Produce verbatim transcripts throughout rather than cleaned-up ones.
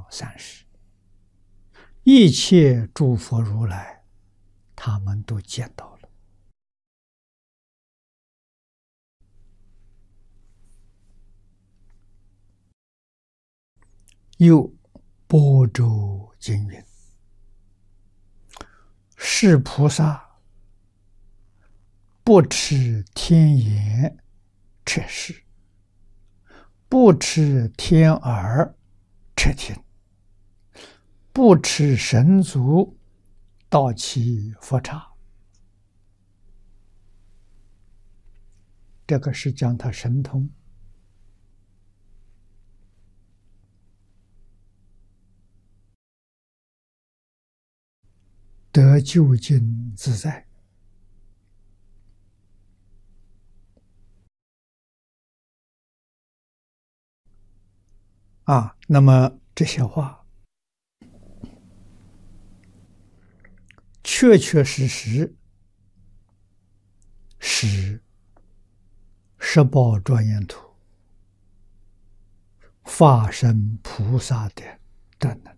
三世，一切诸佛如来，他们都见到了。又般舟经云：是菩萨不持天眼彻视，不持天耳彻听，不持神足到其佛刹。这个是讲他神通。得究竟自在。啊，那么这些话确确实实是十宝庄严图法身菩萨的德能。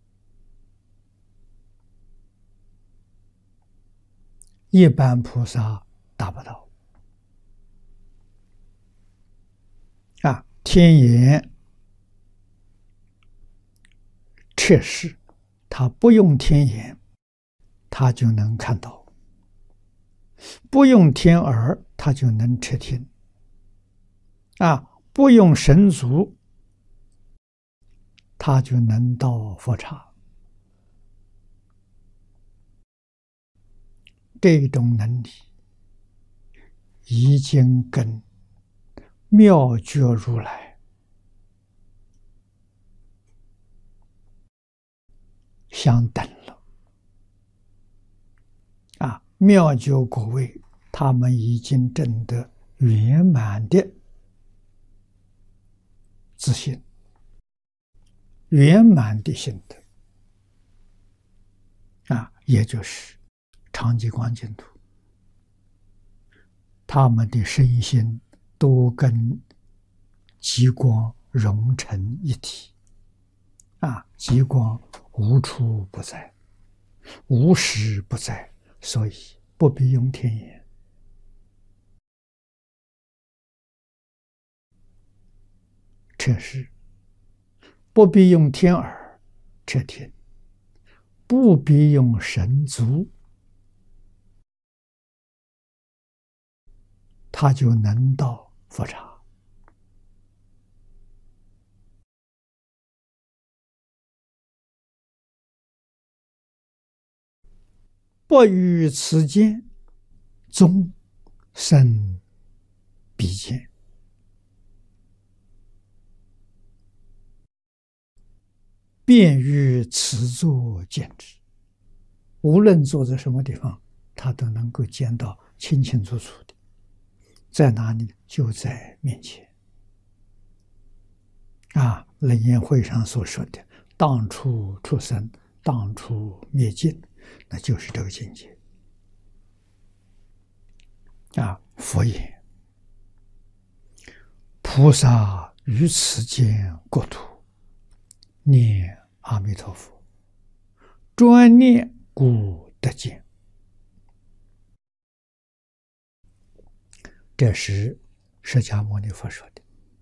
一般菩萨达不到。啊，天眼彻视，他不用天眼，他就能看到；不用天耳，他就能彻听。啊，不用神足，他就能到佛刹。这种能力已经跟妙觉如来相等了。啊，妙觉果位，他们已经证得圆满的自信，圆满的心得。啊，也就是常寂光净土，他们的身心都跟极光融成一体。啊，极光无处不在，无时不在，所以不必用天眼。彻视，不必用天耳彻听，不必用神足，他就能到佛刹。不于此间，终生彼见。便于此座见之，无论坐在什么地方，他都能够见到清清楚楚的。在哪里？就在面前。啊，楞严会上所说的“当处出生，当处灭尽”，那就是这个境界。啊，佛言：菩萨于此间国土，念阿弥陀佛，专念故得见。这是释迦牟尼佛说的。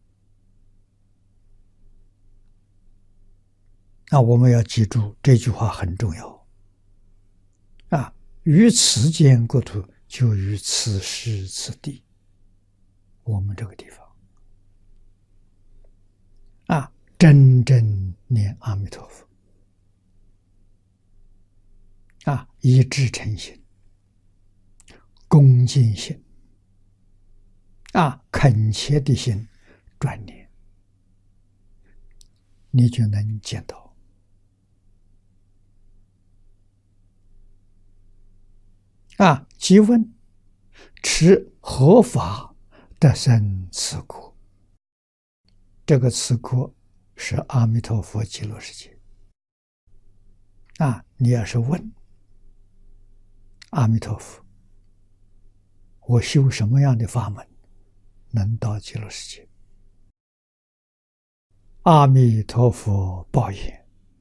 那我们要记住这句话很重要。啊，于此间国土，就于此时此地，我们这个地方。啊，真正念阿弥陀佛。啊，以至诚心，恭敬心，啊，恳切的心专念，你就能见到。啊，即问持何法得生此国？这个此国是阿弥陀佛极乐世界。啊，你要是问阿弥陀佛，我修什么样的法门能到极乐世界？阿弥陀佛报言：